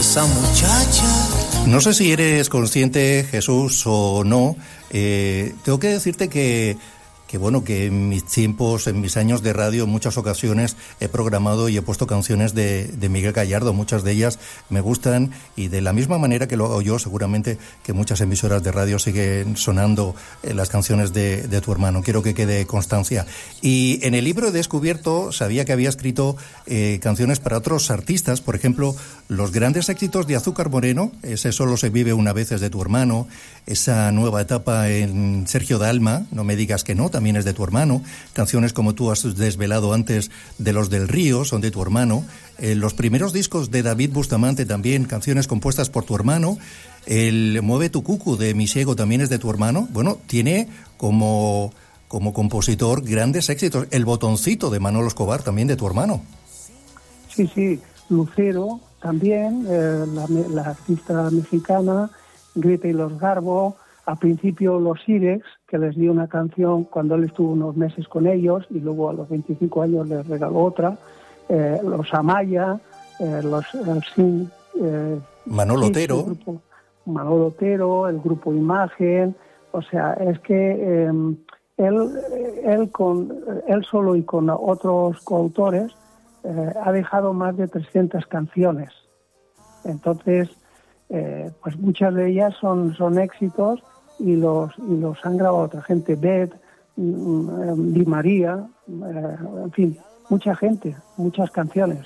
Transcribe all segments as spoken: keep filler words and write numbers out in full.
esa muchacha. No sé si eres consciente, Jesús, o no. Eh, tengo que decirte que que bueno, que en mis tiempos, en mis años de radio, en muchas ocasiones he programado y he puesto canciones de, de Miguel Gallardo. Muchas de ellas me gustan, y de la misma manera que lo hago yo, seguramente que muchas emisoras de radio siguen sonando eh, las canciones de, de tu hermano. Quiero que quede constancia. Y en el libro he descubierto, sabía que había escrito eh, canciones para otros artistas, por ejemplo, los grandes éxitos de Azúcar Moreno, ese Solo se vive una vez es de tu hermano, esa nueva etapa en Sergio Dalma, No me digas que no, también es de tu hermano, canciones como Tú has desvelado antes de Los del Río son de tu hermano, eh, los primeros discos de David Bustamante también, canciones compuestas por tu hermano, el Mueve tu cucu de Mi Ciego también es de tu hermano. Bueno, tiene como, como compositor grandes éxitos, El Botoncito de Manolo Escobar también de tu hermano. Sí, sí, Lucero también, eh, la, la artista mexicana, Grita y los Garbo, al principio los Irex, que les dio una canción cuando él estuvo unos meses con ellos, y luego a los veinticinco años les regaló otra, eh, los Amaya, eh, los el Sin, eh, Manolo Otero, el grupo, Manolo Otero, el grupo Imagen. O sea, es que eh, él, él, con, él solo y con otros coautores eh, ha dejado más de trescientas canciones. Entonces, eh, pues muchas de ellas son, son éxitos, y los y los han grabado otra gente, Beth, Di María, eh, en fin, mucha gente, muchas canciones.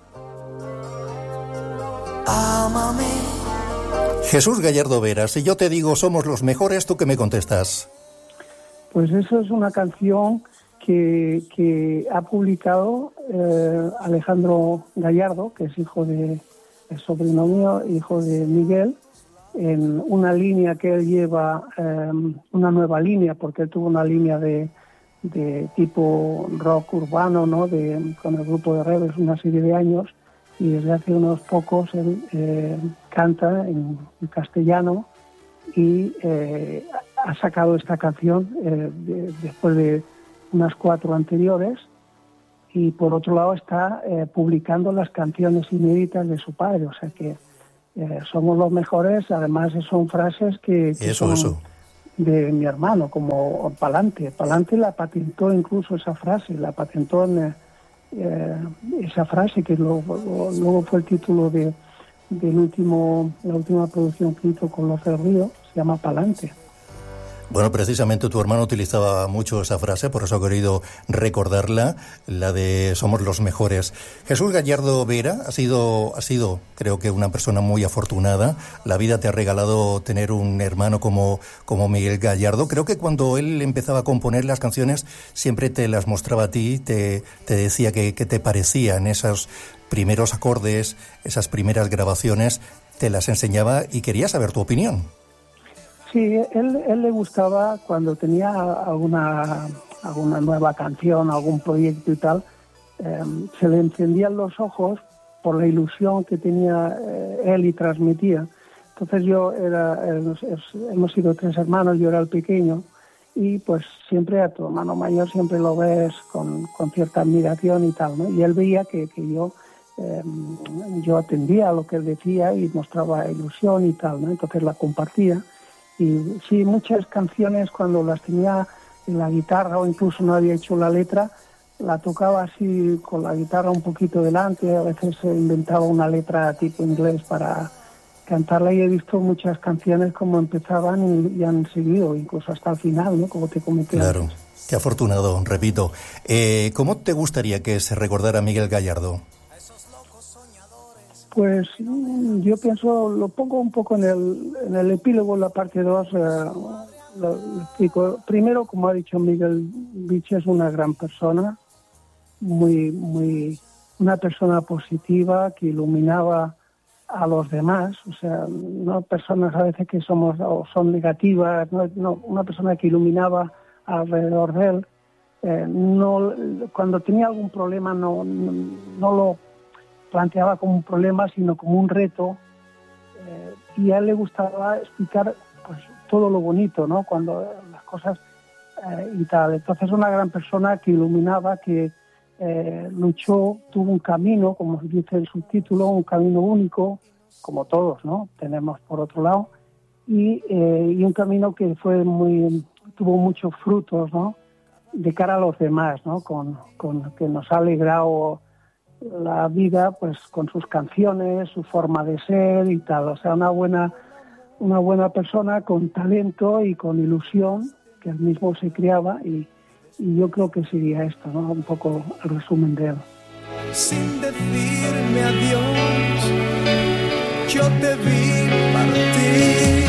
Ámame. Jesús Gallardo Vera, si yo te digo somos los mejores, ¿tú qué me contestas? Pues eso es una canción que, que ha publicado eh, Alejandro Gallardo, que es hijo de, es sobrino mío, hijo de Miguel, en una línea que él lleva, eh, una nueva línea, porque él tuvo una línea de, de tipo rock urbano, ¿no? De, con el grupo de Rebels una serie de años, y desde hace unos pocos él eh, canta en, en castellano, y eh, ha sacado esta canción eh, de, después de unas cuatro anteriores, y por otro lado está eh, publicando las canciones inéditas de su padre, o sea que Eh, somos los mejores. Además son frases que, que eso, son eso. de mi hermano, como Palante. Palante la patentó, incluso esa frase, la patentó en eh, esa frase que luego, luego fue el título de del último la última producción que hizo con Los del Río, se llama Palante. Bueno, precisamente tu hermano utilizaba mucho esa frase, por eso he querido recordarla, la de somos los mejores. Jesús Gallardo Vera ha sido, ha sido, creo que una persona muy afortunada. La vida te ha regalado tener un hermano como, como Miguel Gallardo. Creo que cuando él empezaba a componer las canciones, siempre te las mostraba a ti, te, te decía que, que te parecían esos primeros acordes, esas primeras grabaciones, te las enseñaba y quería saber tu opinión. Sí, él, él le gustaba cuando tenía alguna, alguna nueva canción, algún proyecto y tal, eh, se le encendían los ojos por la ilusión que tenía eh, él y transmitía. Entonces yo era, hemos, hemos sido tres hermanos, yo era el pequeño, y pues siempre a tu hermano mayor siempre lo ves con, con cierta admiración y tal, ¿no? Y él veía que, que yo, eh, yo atendía a lo que él decía y mostraba ilusión y tal, ¿no? Entonces la compartía. Y sí, muchas canciones cuando las tenía en la guitarra o incluso no había hecho la letra, la tocaba así con la guitarra un poquito delante, a veces inventaba una letra tipo inglés para cantarla, y he visto muchas canciones como empezaban y, y han seguido, incluso hasta el final, ¿no? Como te comenté. Claro, antes. Qué afortunado, repito. Eh, ¿Cómo te gustaría que se recordara a Miguel Gallardo? Pues yo pienso, lo pongo un poco en el, en el epílogo, en la parte dos, eh, lo, lo explico. Primero, como ha dicho Miguel Vich, es una gran persona, muy, muy, una persona positiva que iluminaba a los demás, o sea, no personas a veces que somos o son negativas, no, no, una persona que iluminaba alrededor de él. Eh, no, cuando tenía algún problema no, no, no lo planteaba como un problema, sino como un reto, eh, y a él le gustaba explicar pues todo lo bonito, ¿no? Cuando las cosas eh, y tal. Entonces una gran persona que iluminaba, que eh, luchó, tuvo un camino, como dice el subtítulo, un camino único, como todos, ¿no? Tenemos por otro lado, y, eh, y un camino que fue muy, tuvo muchos frutos, ¿no? De cara a los demás, ¿no? Con, con que nos ha alegrado la vida, pues con sus canciones, su forma de ser y tal. O sea, una buena, una buena persona con talento y con ilusión, que él mismo se criaba, y, y yo creo que sería esto, ¿no? Un poco el resumen de él. Sin decirme adiós, yo te vi partir.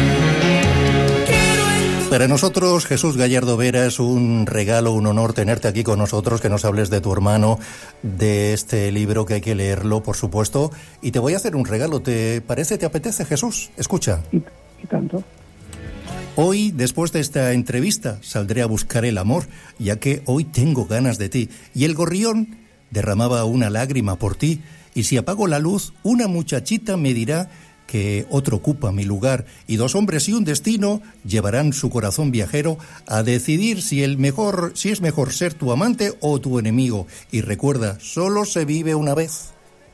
Para nosotros, Jesús Gallardo Vera, es un regalo, un honor tenerte aquí con nosotros, que nos hables de tu hermano, de este libro que hay que leerlo, por supuesto. Y te voy a hacer un regalo, ¿te parece, te apetece, Jesús? Escucha. Y, y tanto. Hoy, después de esta entrevista, saldré a buscar el amor, ya que hoy tengo ganas de ti. Y el gorrión derramaba una lágrima por ti, y si apago la luz, una muchachita me dirá que otro ocupa mi lugar, y dos hombres y un destino llevarán su corazón viajero a decidir si el mejor, si es mejor ser tu amante o tu enemigo. Y recuerda, solo se vive una vez.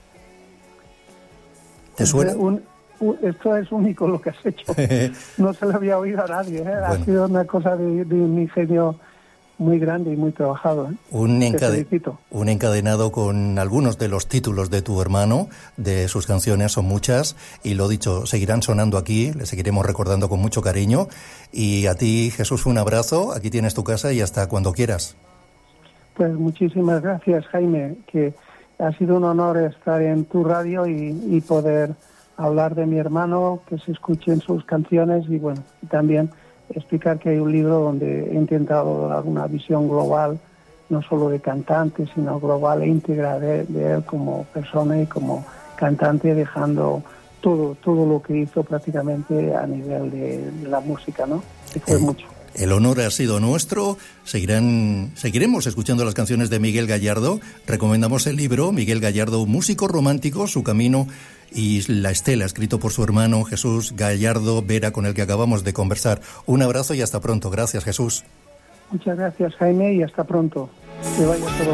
¿Te suena? Un, un, esto es único lo que has hecho. No se lo había oído a nadie, ¿eh? Bueno. Ha sido una cosa de, de un ingenio muy grande y muy trabajado, ¿eh? Un, encade un encadenado con algunos de los títulos de tu hermano, de sus canciones, son muchas, y lo dicho, seguirán sonando aquí, le seguiremos recordando con mucho cariño. Y a ti, Jesús, un abrazo, aquí tienes tu casa y hasta cuando quieras. Pues muchísimas gracias, Jaime, que ha sido un honor estar en tu radio y, y poder hablar de mi hermano, que se escuchen sus canciones y bueno, y también explicar que hay un libro donde he intentado dar una visión global, no solo de cantante, sino global e íntegra de, de él como persona y como cantante, dejando todo todo lo que hizo prácticamente a nivel de, de la música, ¿no? Que fue eh, mucho. El honor ha sido nuestro. Seguirán, seguiremos escuchando las canciones de Miguel Gallardo. Recomendamos el libro Miguel Gallardo, músico romántico, su camino y la estela, escrito por su hermano Jesús Gallardo Vera, con el que acabamos de conversar. Un abrazo y hasta pronto. Gracias, Jesús. Muchas gracias, Jaime, y hasta pronto. Que vaya todo